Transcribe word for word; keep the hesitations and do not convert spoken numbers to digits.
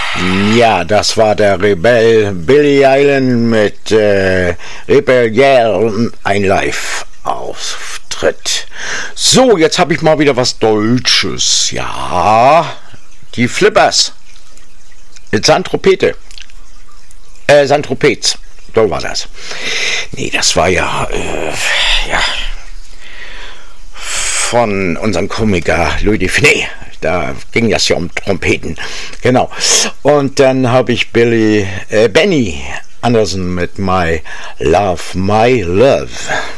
Ja, das war der Rebell Billy Island mit äh, Rebel Yell, ein Live-Auftritt. So, jetzt habe ich mal wieder was Deutsches. Ja, die Flippers. Mit Sandtropete. Äh, Sandtropez. So war das. Nee, das war ja, äh, ja, von unserem Komiker Louis de Funès. Da ging das ja um Trompeten. Genau. Und dann habe ich Billy, äh, Benny Anderson mit My Love, My Love.